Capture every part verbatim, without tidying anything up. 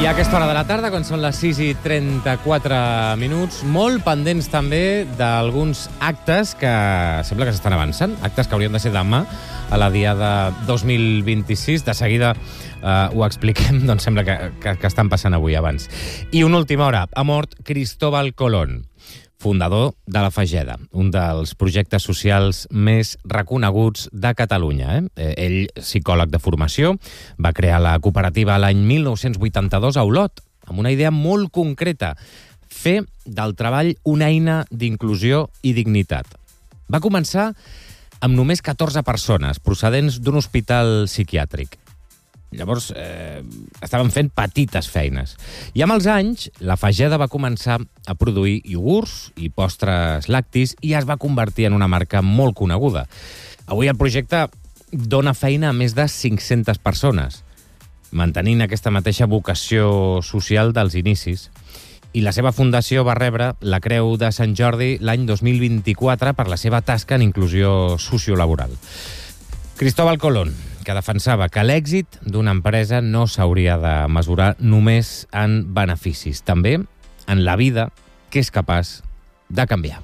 I a aquesta hora de la tarda, quan són les sis i trenta-quatre minuts, molt pendents també d'alguns actes que sembla que s'estan avançant, actes que haurien de ser demà a la Diada dos mil vint-i-sis. De seguida eh, ho expliquem, doncs sembla que, que, que estan passant avui abans. I una última hora, ha mort Cristóbal Colón, fundador de la Fageda, un dels projectes socials més reconeguts de Catalunya. Eh? Ell, psicòleg de formació, va crear la cooperativa l'any mil nou-cents vuitanta-dos a Olot, amb una idea molt concreta: fer del treball una eina d'inclusió i dignitat. Va començar amb només catorze persones, procedents d'un hospital psiquiàtric. Llavors, eh, estaven fent petites feines. I amb els anys, la Fageda va començar a produir iogurts i postres lactis i es va convertir en una marca molt coneguda. Avui el projecte dona feina a més de cinc-centes persones, mantenint aquesta mateixa vocació social dels inicis. I la seva fundació va rebre la Creu de Sant Jordi l'any dos mil vint-i-quatre per la seva tasca en inclusió sociolaboral. Cristóbal Colón, que defensava que l'èxit d'una empresa no s'hauria de mesurar només en beneficis, també en la vida que és capaç de canviar.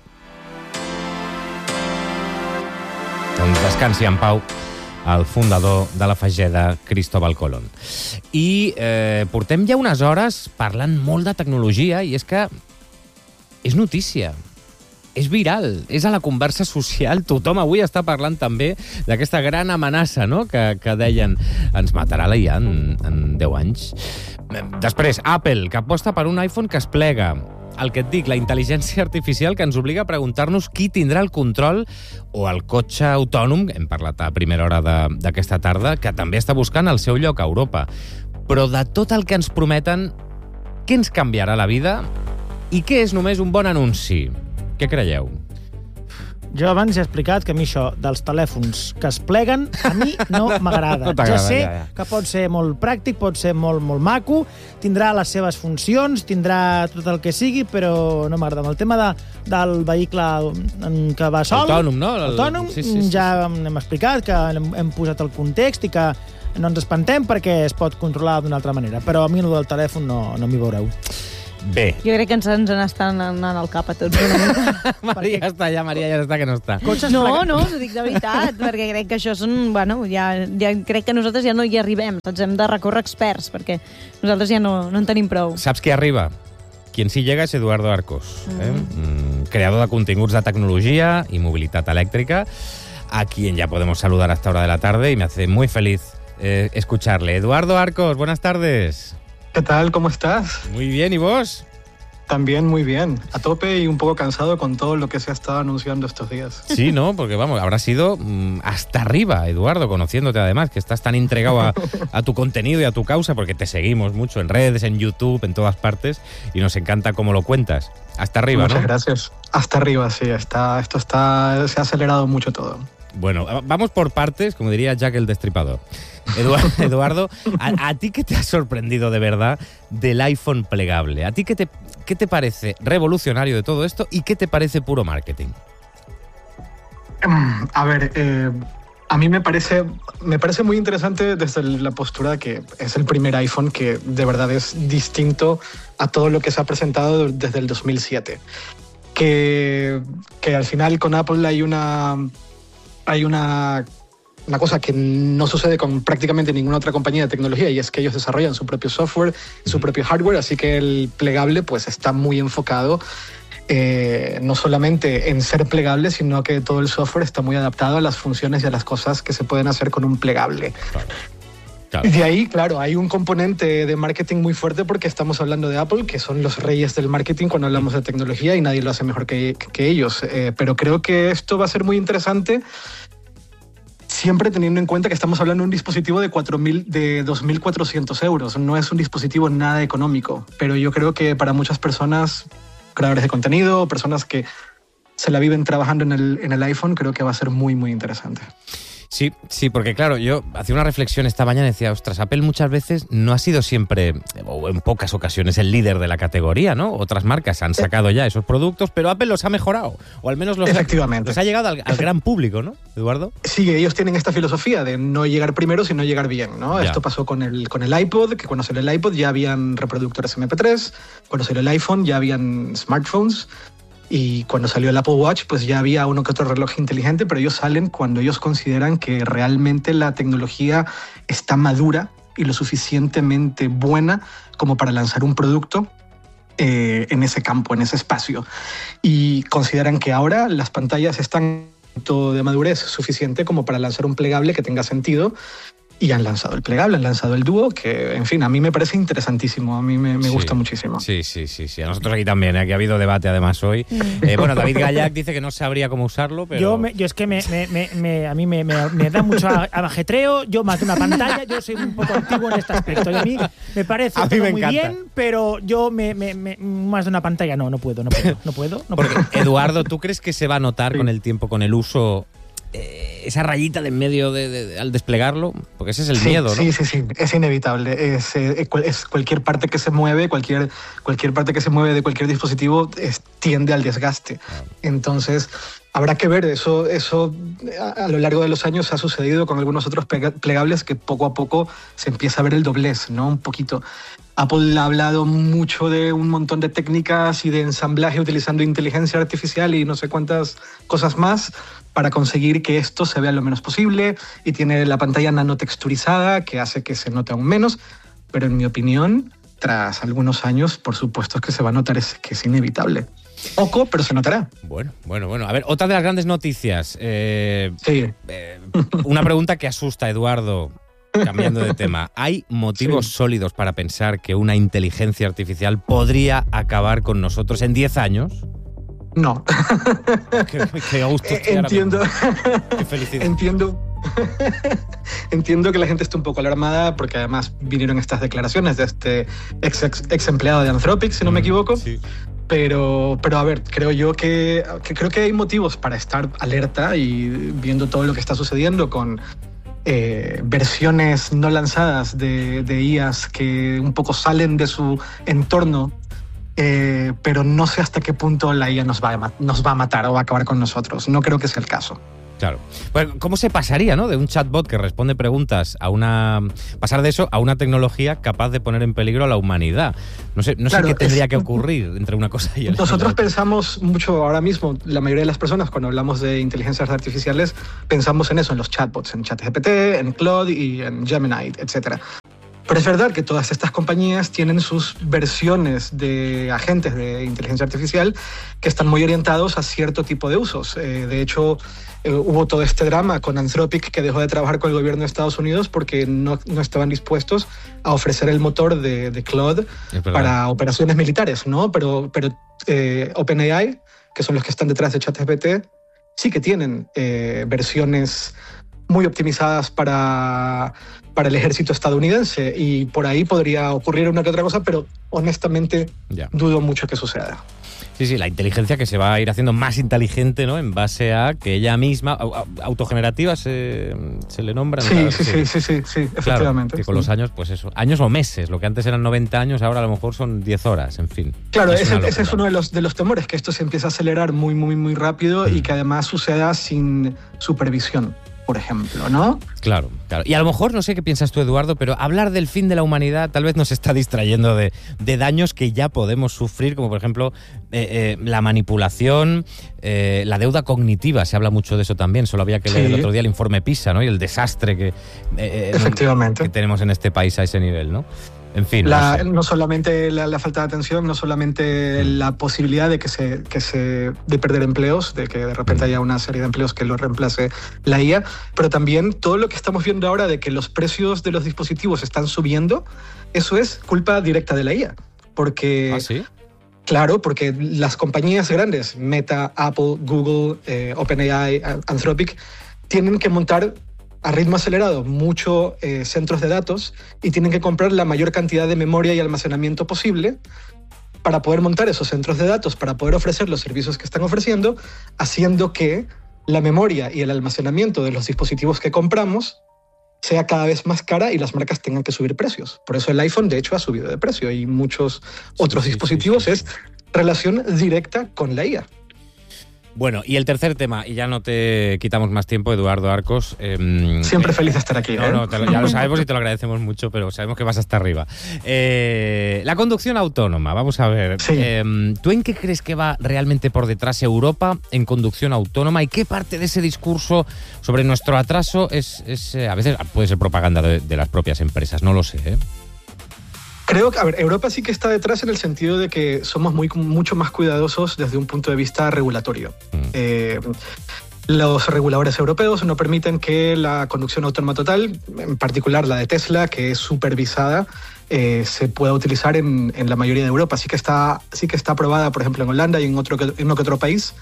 Doncs descansi en pau el fundador de la Fageda, Cristóbal Colón. I eh, portem ja unes hores parlant molt de tecnologia, i és que és notícia. És viral, és a la conversa social. Tothom avui està parlant també d'aquesta gran amenaça, no?, que, que deien ens matarà la I A en, en deu anys. Després, Apple, que aposta per un iPhone que es plega. El que et dic, la intel·ligència artificial que ens obliga a preguntar-nos qui tindrà el control, o el cotxe autònom, hem parlat a primera hora d'aquesta tarda, que també està buscant el seu lloc a Europa. Però de tot el que ens prometen, què ens canviarà la vida i què és només un bon anunci? Què creieu? Jo abans he explicat que a mi això dels telèfons que es pleguen, a mi no m'agrada. No ja sé ja, ja. que pot ser molt pràctic, pot ser molt, molt maco, tindrà les seves funcions, tindrà tot el que sigui, però no m'agrada. Amb el tema de, del vehicle que va sol... Autònom, no? El... Autònom, sí, sí, sí, ja hem explicat que hem, hem posat el context i que no ens espantem perquè es pot controlar d'una altra manera. Però a mi el del telèfon no, no m'hi veureu. Bé. Jo crec que ens, ens n'estan anant al cap a tots una mica. Maria està allà, Maria ja està que no està. No, no, us ho dic de veritat, perquè crec que això són... Bueno, ja, ja crec que nosaltres ja no hi arribem. Ens hem de recórrer experts, perquè nosaltres ja no, no en tenim prou. Saps qui arriba? Quien sí llega es Eduardo Arcos, eh? mm, creador de continguts de tecnología y movilidad eléctrica, a quien ya podemos saludar a esta hora de la tarde, y me hace muy feliz eh, escucharle. Eduardo Arcos, buenas tardes. ¿Qué tal? ¿Cómo estás? Muy bien, ¿y vos? También muy bien. A tope y un poco cansado con todo lo que se ha estado anunciando estos días. Sí, ¿no? Porque, vamos, habrá sido mmm, hasta arriba, Eduardo, conociéndote además, que estás tan entregado a, a tu contenido y a tu causa, porque te seguimos mucho en redes, en YouTube, en todas partes, y nos encanta cómo lo cuentas. Hasta arriba, Muchas ¿no? gracias. Hasta arriba, sí. Está, esto está, se ha acelerado mucho todo. Bueno, vamos por partes, como diría Jack el Destripador. Eduardo, Eduardo ¿a, ¿a ti qué te ha sorprendido de verdad del iPhone plegable? ¿A ti qué te, qué te parece revolucionario de todo esto y qué te parece puro marketing? A ver, eh, a mí me parece, me parece muy interesante desde la postura que es el primer iPhone que de verdad es distinto a todo lo que se ha presentado desde el dos mil siete. Que, que al final con Apple hay una... Hay una, una cosa que no sucede con prácticamente ninguna otra compañía de tecnología, y es que ellos desarrollan su propio software, su propio hardware, así que el plegable pues está muy enfocado eh, no solamente en ser plegable, sino que todo el software está muy adaptado a las funciones y a las cosas que se pueden hacer con un plegable. Claro. Claro. Y de ahí, claro, hay un componente de marketing muy fuerte porque estamos hablando de Apple, que son los reyes del marketing cuando hablamos de tecnología, y nadie lo hace mejor que, que ellos. Eh, pero creo que esto va a ser muy interesante, siempre teniendo en cuenta que estamos hablando de un dispositivo de, cuatro mil, de dos mil cuatrocientos euros. No es un dispositivo nada económico, pero yo creo que para muchas personas, creadores de contenido, personas que se la viven trabajando en el, en el iPhone, creo que va a ser muy, muy interesante. Sí, sí, porque claro, yo hacía una reflexión esta mañana y decía, ostras, Apple muchas veces no ha sido siempre, o en pocas ocasiones, el líder de la categoría, ¿no? Otras marcas han sacado ya esos productos, pero Apple los ha mejorado, o al menos los, Efectivamente. Ha, los ha llegado al, al gran público, ¿no, Eduardo? Sí, ellos tienen esta filosofía de no llegar primero, sino llegar bien, ¿no? Ya. Esto pasó con el, con el iPod, que cuando salió el iPod ya habían reproductores eme pe tres, cuando salió el iPhone ya habían smartphones, y cuando salió el Apple Watch, pues ya había uno que otro reloj inteligente, pero ellos salen cuando ellos consideran que realmente la tecnología está madura y lo suficientemente buena como para lanzar un producto eh, en ese campo, en ese espacio. Y consideran que ahora las pantallas están de madurez suficiente como para lanzar un plegable que tenga sentido. Y han lanzado el plegable, han lanzado el dúo, que, en fin, a mí me parece interesantísimo, a mí me, me sí, gusta muchísimo. Sí, sí, sí, sí. A nosotros aquí también, aquí ha habido debate además hoy. Eh, bueno, David Gallac dice que no sabría cómo usarlo, pero... Yo, me, yo es que me, me, me, me, a mí me, me, me da mucho abajetreo, yo más de una pantalla, yo soy un poco antiguo en este aspecto. Y a mí me parece a mí todo me muy encanta. bien, pero yo me, me, me, más de una pantalla no, no puedo, no puedo, no puedo. No Porque, puedo. Eduardo, ¿tú crees que se va a notar Sí. con el tiempo, con el uso, eh, esa rayita de en medio de, de, de, al desplegarlo? Porque ese es el sí, miedo, ¿no? Sí, sí, sí, es inevitable. Es, eh, es cualquier parte que se mueve, cualquier, cualquier parte que se mueve de cualquier dispositivo es, tiende al desgaste. Entonces, habrá que ver, eso, eso a, a lo largo de los años ha sucedido con algunos otros plegables que poco a poco se empieza a ver el doblez, ¿no? Un poquito. Apple ha hablado mucho de un montón de técnicas y de ensamblaje utilizando inteligencia artificial y no sé cuántas cosas más para conseguir que esto se vea lo menos posible, y tiene la pantalla nanotexturizada que hace que se note aún menos, pero en mi opinión, tras algunos años, por supuesto que se va a notar, es que es inevitable. Poco, pero se notará. Bueno, bueno, bueno. A ver, otra de las grandes noticias. Eh, Sí. eh, una pregunta que asusta, Eduardo, cambiando de tema. ¿Hay motivos Sí. sólidos para pensar que una inteligencia artificial podría acabar con nosotros en diez años? No. Qué, qué gusto estoy ahora Entiendo. mismo. Qué felicidad. Entiendo. Entiendo que la gente esté un poco alarmada porque además vinieron estas declaraciones de este ex, ex, ex empleado de Anthropic, si no me equivoco. Sí. Pero, pero a ver, creo yo que, que creo que hay motivos para estar alerta y viendo todo lo que está sucediendo con eh, versiones no lanzadas de, de I As que un poco salen de su entorno. Eh, pero no sé hasta qué punto la I A nos va, a, nos va a matar o va a acabar con nosotros. No creo que sea el caso. Claro. Pues, ¿cómo se pasaría, ¿no? De un chatbot que responde preguntas a una... pasar de eso a una tecnología capaz de poner en peligro a la humanidad? No sé, no Claro, sé qué tendría es- que ocurrir entre una cosa y la otra. Nosotros pensamos mucho ahora mismo, la mayoría de las personas cuando hablamos de inteligencias artificiales pensamos en eso, en los chatbots, en ChatGPT, en Claude y en Gemini, etcétera. Pero es verdad que todas estas compañías tienen sus versiones de agentes de inteligencia artificial que están muy orientados a cierto tipo de usos. Eh, de hecho, eh, hubo todo este drama con Anthropic, que dejó de trabajar con el gobierno de Estados Unidos porque no, no estaban dispuestos a ofrecer el motor de, de Claude para operaciones militares, ¿no? Pero, pero eh, OpenAI, que son los que están detrás de ChatGPT, sí que tienen eh, versiones muy optimizadas para, para el ejército estadounidense, y por ahí podría ocurrir una que otra cosa, pero honestamente Ya. dudo mucho que suceda. Sí, sí, la inteligencia que se va a ir haciendo más inteligente, ¿no? En base a que ella misma, au- au- autogenerativa se, se le nombra. Sí, sí, sí, sí, sí, sí, Claro, efectivamente. que con los años, pues eso, años o meses, lo que antes eran noventa años, ahora a lo mejor son diez horas, en fin. Claro, Es ese, una ese es locura. uno de los, de los temores, que esto se empieza a acelerar muy, muy, muy rápido Mm. y que además suceda sin supervisión, por ejemplo, ¿no? Claro, claro. Y a lo mejor, no sé qué piensas tú, Eduardo, pero hablar del fin de la humanidad tal vez nos está distrayendo de, de daños que ya podemos sufrir, como por ejemplo eh, eh, la manipulación, eh, la deuda cognitiva. Se habla mucho de eso también. Solo había que leer Sí. el otro día el informe PISA, ¿no? Y el desastre que, eh, eh, Efectivamente. que tenemos en este país a ese nivel, ¿no? En fin, La- no sé. no solamente la, la falta de atención, no solamente Mm. la posibilidad de que se, que se de perder empleos, de que de repente Mm. haya una serie de empleos que lo reemplace la I A, pero también todo lo que estamos viendo ahora de que los precios de los dispositivos están subiendo, eso es culpa directa de la I A, porque ¿Ah, sí? claro, porque las compañías grandes, Meta, Apple, Google, eh, OpenAI, Anthropic, tienen que montar a ritmo acelerado muchos eh, centros de datos y tienen que comprar la mayor cantidad de memoria y almacenamiento posible para poder montar esos centros de datos, para poder ofrecer los servicios que están ofreciendo, haciendo que la memoria y el almacenamiento de los dispositivos que compramos sea cada vez más cara y las marcas tengan que subir precios. Por eso el iPhone, de hecho, ha subido de precio y muchos otros sí, sí, dispositivos sí, sí. es relación directa con la I A. Bueno, y el tercer tema, y ya no te quitamos más tiempo, Eduardo Arcos. Eh, Siempre eh, feliz de estar aquí. No, ¿eh? no, te lo, ya lo sabemos y te lo agradecemos mucho, pero sabemos que vas hasta arriba. Eh, la conducción autónoma, vamos a ver. Sí. Eh, ¿Tú en qué crees que va realmente por detrás Europa en conducción autónoma y qué parte de ese discurso sobre nuestro atraso es, es a veces puede ser propaganda de, de las propias empresas? No lo sé, ¿eh? Creo que, a ver, Europa sí que está detrás en el sentido de que somos muy, mucho más cuidadosos desde un punto de vista regulatorio. Mm. Eh, los reguladores europeos no permiten que la conducción autónoma total, en particular la de Tesla, que es supervisada, eh, se pueda utilizar en, en la mayoría de Europa. Sí que está, sí que está aprobada, por ejemplo, en Holanda y en otro, en uno que otro país,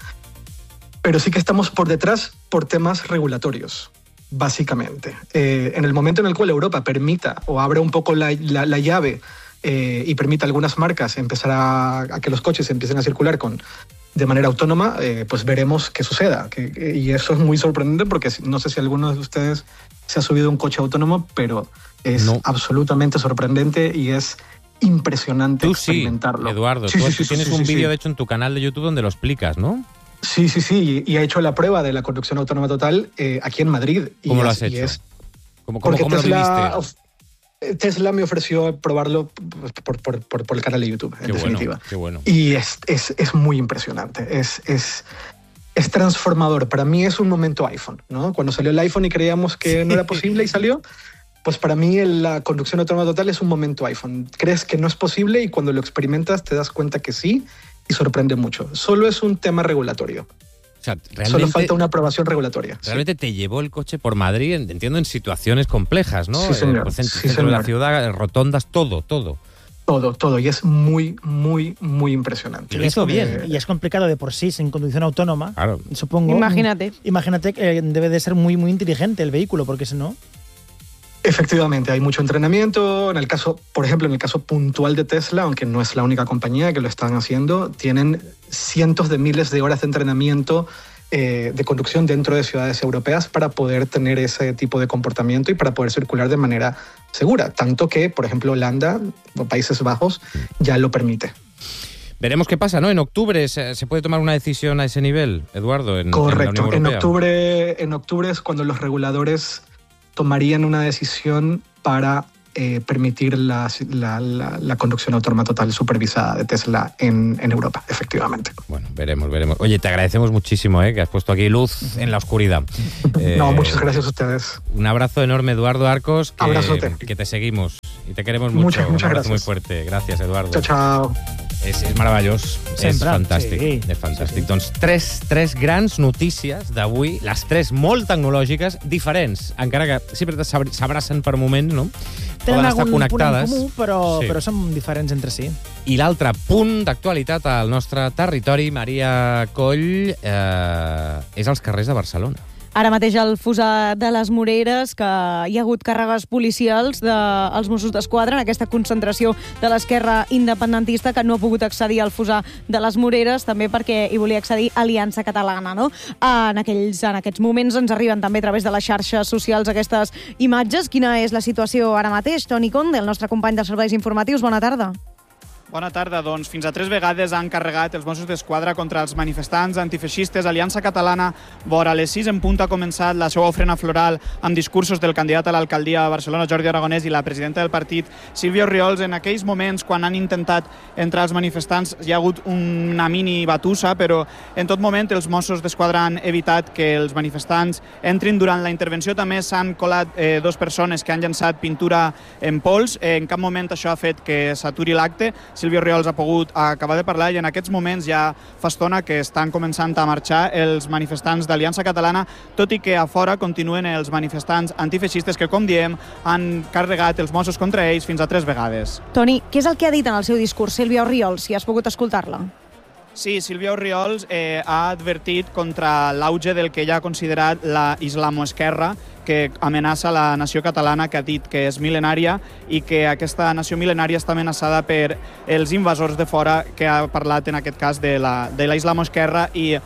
pero sí que estamos por detrás por temas regulatorios. Básicamente. Eh, en el momento en el cual Europa permita o abra un poco la, la, la llave eh, y permita a algunas marcas empezar a, a que los coches empiecen a circular con, de manera autónoma, eh, pues veremos qué suceda. Que, que, y eso es muy sorprendente porque no sé si alguno de ustedes se ha subido a un coche autónomo, pero es no. absolutamente sorprendente y es impresionante tú experimentarlo. Sí, Eduardo, sí, tú, sí, tú sí, tienes sí, un sí, vídeo, sí. de hecho, en tu canal de YouTube donde lo explicas, ¿no? Sí, sí, sí, y ha hecho la prueba de la conducción autónoma total eh, aquí en Madrid. ¿Cómo y lo es, has hecho? Es, ¿Cómo, cómo, cómo Tesla, lo viviste? Tesla me ofreció probarlo por, por, por, por el canal de YouTube, qué en definitiva. Bueno, qué bueno. Y es, es, es muy impresionante, es, es, es transformador. Para mí es un momento iPhone, ¿no? Cuando salió el iPhone y creíamos que sí. no era posible y salió, pues para mí la conducción autónoma total es un momento iPhone. Crees que no es posible y cuando lo experimentas te das cuenta que sí, y sorprende mucho. Solo es un tema regulatorio. O sea, solo falta una aprobación regulatoria. Realmente sí. te llevó el coche por Madrid, entiendo, en situaciones complejas, ¿no? Sí, señor. El centro, sí, centro señor. de la ciudad, rotondas, todo, todo. Todo, todo. Y es muy, muy, muy impresionante. Y lo hizo bien. Y es complicado de por sí, sin conducción autónoma. Claro. Supongo. Imagínate. Imagínate que debe de ser muy, muy inteligente el vehículo, porque si no... Efectivamente, hay mucho entrenamiento. En el caso, por ejemplo, en el caso puntual de Tesla, aunque no es la única compañía que lo están haciendo, tienen cientos de miles de horas de entrenamiento eh, de conducción dentro de ciudades europeas para poder tener ese tipo de comportamiento y para poder circular de manera segura. Tanto que, por ejemplo, Holanda o Países Bajos ya lo permite. Veremos qué pasa, ¿no? En octubre se, se puede tomar una decisión a ese nivel, Eduardo, en, Correcto. en la Unión Europea. En octubre, en octubre es cuando los reguladores tomarían una decisión para eh, permitir la, la, la, la conducción autónoma total supervisada de Tesla en, en Europa, efectivamente. Bueno, veremos, veremos. Oye, te agradecemos muchísimo, ¿eh? Que has puesto aquí luz en la oscuridad. Eh, no, muchas gracias a ustedes. Un abrazo enorme, Eduardo Arcos. Que, Abrazote. Que te seguimos y te queremos mucho. Muchas, muchas un abrazo gracias. muy fuerte. Gracias, Eduardo. Chao, chao. És, és meravellós, Sempre, és fantàstic, sí. és fantàstic. Sí, sí. Doncs tres, tres grans notícies d'avui, les tres molt tecnològiques, diferents, encara que sempre s'abracen per moments, no? Tenen Poden estar algun connectades. punt en comú, però, Sí. però són diferents entre si. I l'altre punt d'actualitat al nostre territori, Maria Coll, eh, és als carrers de Barcelona. Ara mateix al Fossar de les Moreres, que hi ha hagut càrregues policials dels Mossos d'Esquadra en aquesta concentració de l'esquerra independentista que no ha pogut accedir al Fossar de les Moreres, també perquè hi volia accedir Aliança Catalana, no? En, aquells, en aquests moments ens arriben també a través de les xarxes socials aquestes imatges. Quina és la situació ara mateix? Toni Conde, el nostre company dels serveis informatius, bona tarda. Bona tarda. Doncs fins a tres vegades han carregat els Mossos d'Esquadra contra els manifestants antifeixistes. Aliança Catalana, vora les sis en punt, ha començat la seva ofrena floral amb discursos del candidat a l'alcaldia de Barcelona, Jordi Aragonès, i la presidenta del partit, Sílvia Orriols. En aquells moments, quan han intentat entrar els manifestants, hi ha hagut una mini batussa, però en tot moment els Mossos d'Esquadra han evitat que els manifestants entrin. Durant la intervenció també s'han colat eh, dos persones que han llançat pintura en pols. Eh, en cap moment això ha fet que s'aturi l'acte. Sílvia Orriols ha pogut acabar de parlar i en aquests moments ja fa estona que estan començant a marxar els manifestants d'Aliança Catalana, tot i que a fora continuen els manifestants antifeixistes que, com diem, han carregat els Mossos contra ells fins a tres vegades. Toni, què és el que ha dit en el seu discurs Sílvia Orriols, si has pogut escoltar-la? Sí, Sílvia Orriols eh, ha advertit contra l'auge del que ella ha considerat la islamoesquerra, que amenaça la nació catalana, que ha dit que és mil·lenària i que aquesta nació mil·lenària està amenaçada per els invasors de fora, que ha parlat en aquest cas de la, de la islamoesquerra, i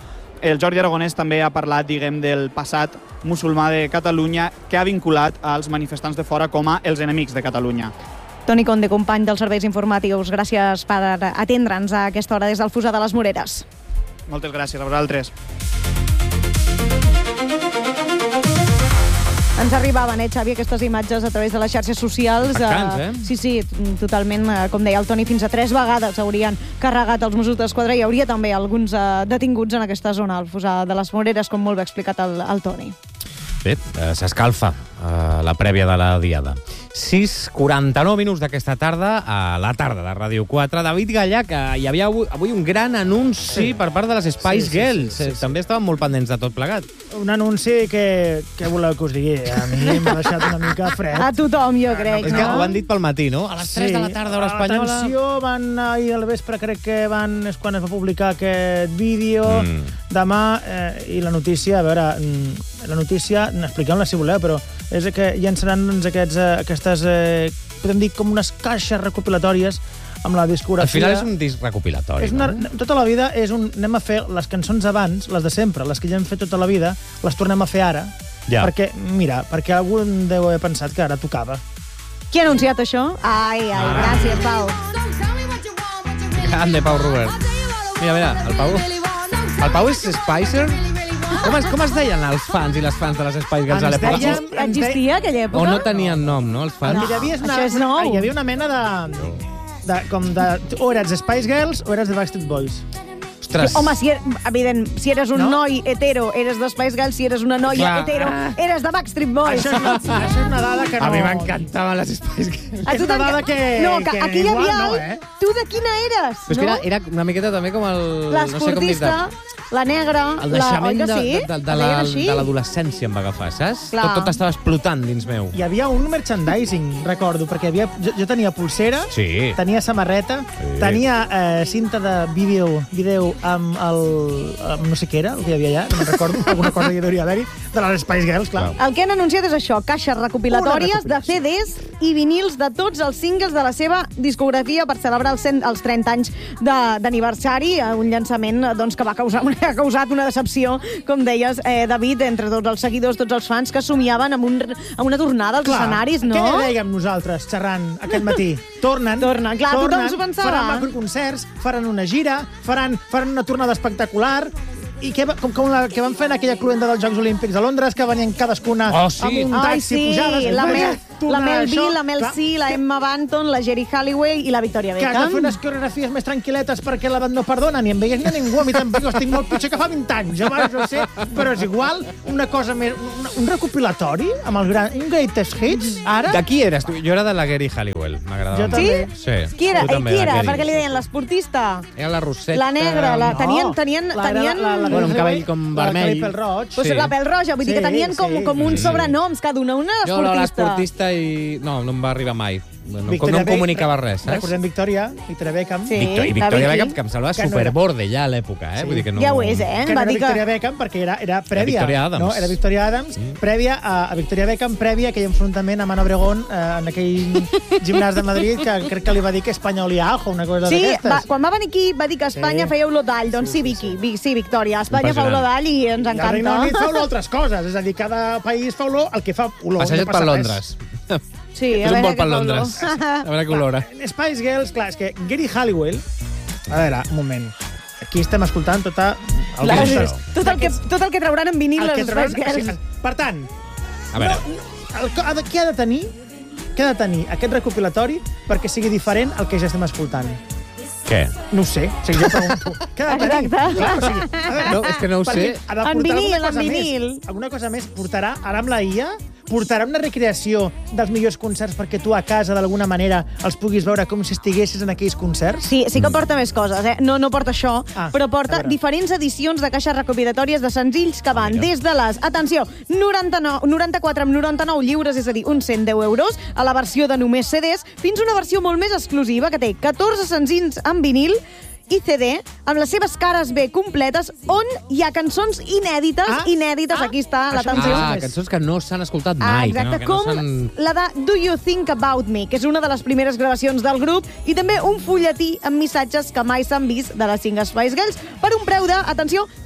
el Jordi Aragonès també ha parlat, diguem, del passat musulmà de Catalunya que ha vinculat als manifestants de fora com a els enemics de Catalunya. Toni Conde, company dels serveis informatius, gràcies per atendre'ns a aquesta hora des del Fossar de les Moreres. Moltes gràcies a vosaltres. Ens arribaven, eh, Xavi, aquestes imatges a través de les xarxes socials. Impactants, eh? Sí, sí, totalment, com deia el Toni, fins a tres vegades haurien carregat els Mossos d'Esquadra i hi hauria també alguns eh, detinguts en aquesta zona, al Fossar de les Moreres, com molt bé ha explicat el, el Toni. Bé, eh, s'escalfa eh, la prèvia de la diada. sis quaranta-nou minuts d'aquesta tarda, a la tarda de Ràdio quatre. David Gallà, que hi havia avui, avui un gran anunci sí. per part de les Spice Sí, sí, Girls. sí, sí, sí. També estaven molt pendents de tot plegat. Un anunci que, que voleu que us digui? A mi m'ha deixat una mica fred. A tothom, jo crec, És no? que ho han dit pel matí, no? A les tres de la tarda, hora espanyola. Atenció, van ahir al vespre, crec que van, és quan es va publicar aquest vídeo. Mm. Demà, eh, i la notícia, a veure, la notícia, expliqueu-la si voleu, però és que llançaran doncs, aquests, eh, aquestes, eh, podem dir, com unes caixes recopilatòries amb la discografia. Al final és un disc recopilatori, És una, no? tota la vida és un... Anem a fer les cançons abans, les de sempre, les que ja hem fet tota la vida, les tornem a fer ara. Ja. Perquè, mira, perquè algú deu haver pensat que ara tocava. Qui ha anunciat això? Ai, ai, gràcies, Pau. Grande, Pau Robert. Mira, mira, el Pau... El Pau és Spicer? Com es, com es deien els fans i les fans de les Spice Girls a Ens l'època? deien- Exist, existia aquella època? O no tenien nom, no, els fans? No, hi havia una, això és nou. Hi havia una mena de... de com de... O eres Spice Girls o eres de Backstreet Boys. Ostres. Home, si, er, evident, si eres un No? noi hetero, eres de Spice Girls, si eres una noia Clar. hetero, eres de Backstreet Boys. Això és, una, això és una dada que no... A mi m'encantaven les Spice Girls. A és tu una t'enca- dada que- No, que, que aquí hi igual havia no, el... eh? Tu de quina eres, Però és que no? era, era una miqueta també com el... no sé com dir, L'esportista, la negra, el la... naixement Oi que de, sí? de, de, de, Es la- deien així? de l'adolescència em va agafar, saps? Clar. Tot, tot estava explotant dins meu. Hi havia un merchandising, recordo, perquè havia, jo, jo tenia pulsera, Sí. tenia samarreta, Sí. tenia eh, cinta de vídeo, vídeo amb el... Amb no sé què era, el que hi havia allà, no me'n recordo, alguna cosa hi hauria d'haver-hi, de les Spice Girls, clar. Clar. El que han anunciat és això, caixes recopilatòries Una de C Ds i vinils de tots els singles de la seva discografia per celebrar els, cent, els trenta anys de- d'aniversari, eh, un llançament eh, doncs, que va causar, ha causat una decepció, com deies, eh, David, entre tots els seguidors, tots els fans que somiaven amb, un, amb una tornada als escenaris, no? Què dèiem nosaltres, xerrant aquest matí? Tornen, Tornen, clar, tothom s'ho pensava. faran macroconcerts, faran una gira, faran, faran una tornada espectacular, i què, va- com, com la que van fer en aquella cluenda dels Jocs Olímpics de Londres, que venien cadascuna Oh, sí. amb un Ai, taxi sí, pujades. la Mel, la Mel B, això, la Mel clar, C, la Emma Banton, la Geri Halliway i la Victoria que has de Beckham. fer unes coreografies més tranquil·letes perquè la banda no perdona, ni em veies ni a ningú, a mi tampoc estic molt pitjor que fa vint anys, jo abans no sé, però és igual, una cosa més, un, un recopilatori amb el gran, un greatest hits, ara... De qui eres tu? Jo era de la Gary Halliwell, m'agradava. Jo molt. també. Sí. Qui era? Tu Eh, també, qui la era? Gary. Perquè li deien l'esportista. Era la Rosetta. La negra, la, No. tenien, tenien, La- tenien... la- la- Bueno, un cabell com la vermell. cabell pel roig. Pues Sí. la pèl roja, vull dir Sí, que tenien com, sí. com uns Sí. sobrenoms, cada una. Una Jo era l'esportista. l'esportista i... No, no em va arribar mai. No, no Victoria em Be- comunicava res, saps? Recordem Victoria, Victoria Beckham. Sí. Victor, I la Victoria Vicky. Beckham, que em semblava Que no era- superborde ja a l'època, eh? Sí. Vull dir que no... Ja ho és, eh? Que no Va era dir que... Victoria Beckham, perquè era, era prèvia. Victoria Adams. No, era Victoria Adams, mm. prèvia a, a Victoria Beckham, prèvia a aquell enfrontament amb Ana Obregón eh, en aquell gimnàs de Madrid, que crec que li va dir que Espanya olia ajo, una cosa Sí, d'aquestes. va, quan va venir aquí va dir que Espanya Sí. feia olor d'all. Doncs sí, Sí, sí, Vicky, Vi- sí, Victòria. Espanya fa Impressionant. olor d'all i ens I el Regne encanta. Unit fa olor a altres coses, és a dir, cada país fa olor el que fa olor. Passeja't no passa per res. Londres. Sí, És a un veure vol què per fa olor. Londres. A veure què olora. Spice Girls, clar, és que Gary Halliwell... A veure, un moment. Aquí estem escoltant tota... El La- que és- tot, el que, tot el que trauran en vinil el que les trauran- Spice Girls. o sigui, Per tant, A veure, el, ha de, què ha de tenir què ha de tenir aquest recopilatori perquè sigui diferent al que ja estem escoltant? què? No ho sé, o sigui, jo pregunto. Què ha de tenir? Exacte. Clar, o sigui, a veure, No, és que no ho perquè sé. ha de En portar vinil, alguna cosa en més. vinil. Alguna cosa més portarà, ara amb la I A, portarà una recreació dels millors concerts perquè tu a casa, d'alguna manera, els puguis veure com si estiguessis en aquells concerts? Sí, sí que porta més coses, eh? No, no porta això, Ah, però a porta veure. diferents edicions de caixes recopilatòries de senzills que van des de les, atenció, noranta-nou, noranta-quatre amb noranta-nou lliures, és a dir, uns cent deu euros, a la versió de només C Ds, fins a una versió molt més exclusiva que té catorze senzills en vinil i C D, amb les seves cares B completes, on hi ha cançons inèdites, Ah, inèdites, ah, aquí està això l'atenció. Ah, més. cançons que no s'han escoltat Ah, mai. exacte, que no, que com no s'han... la de Do You Think About Me, que és una de les primeres gravacions del grup, i també un fulletí amb missatges que mai s'han vist de les cinc Spice Girls, per un preu de, atenció,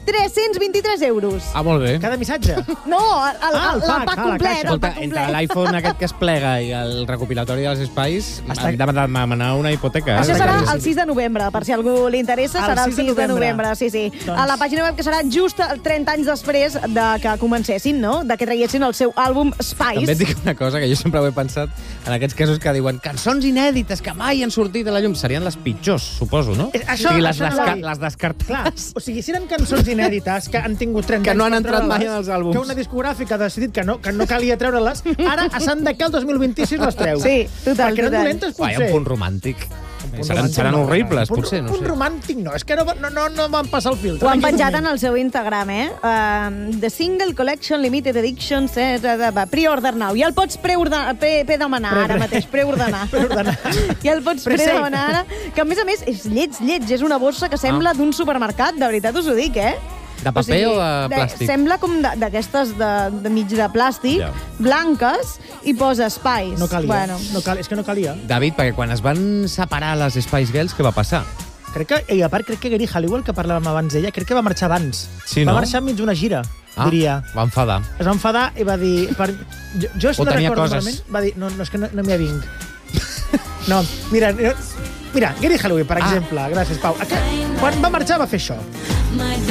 tres-cents vint-i-tres euros. Ah, molt bé. Cada missatge. No, el, el, Ah, el el, pack, pack ah, la complet. caixa. El Escolta, pack entre complet. l'iPhone aquest que es plega i el recopilatori dels espais, Està- hem de demanar una hipoteca. Això eh? serà caríssim. el sis de novembre, per si a algú li interessa, El serà el sis de sis de novembre. novembre. Sí, sí. Doncs- A la pàgina web que serà just trenta anys després de que comencessin, no? De que traiessin el seu àlbum Spice. També et dic una cosa, que jo sempre ho he pensat, en aquests casos que diuen cançons inèdites que mai han sortit a la llum, serien les pitjors, suposo, no? Eh, això- o sigui, les, això no desca va dir. les Clar, descartades. o sigui, si eren cançons inèdites que han tingut trenta Que anys no han per entrat mai treure-les, en els àlbums. que una discogràfica ha decidit que no, que no calia treure-les, ara s'han de que el dos mil vint-i-sis les treu. Sí, total, Perquè eren total. dolentes, Uai, potser. un punt romàntic. punt Seran, romàntic seran no, horribles, un punt- potser, no Un sé. romàntic no, és que no, no, no, no van passar el filtre. Ho han en aquell penjat moment. en el seu Instagram, eh? Um, the Single Collection Limited Edition, eh, de- de- de- pre-order now. Ja el pots preordenar, pre, pre demanar Pre- ara pre- mateix, preordenar. Preordenar. Ja el pots Pre-save. pre-demanar ara. Que, a més a més, és lleig, lleig. És una bossa que sembla d'un supermercat, de veritat us ho dic, eh? De paper o de plàstic? Sembla com de- d'aquestes de, de mig de plàstic, Ja. blanques, i posa Spice. No calia. Bueno, No cal, és que no calia. David, perquè quan es van separar les Spice Girls, què va passar? Crec que, i a part, crec que Gary Halliwell, que parlàvem abans d'ella, crec que va marxar abans. Sí, va no? marxar enmig d'una gira, Ah, diria. va enfadar. Es va enfadar i va dir... Per... Jo, jo si O no tenia recordo coses. malament, va dir, no, no és que no, no m'hi avinc. No, mira, no, mira, Gary Halliwell, per Ah. exemple, gràcies, Pau. Aquest, quan va marxar va fer això.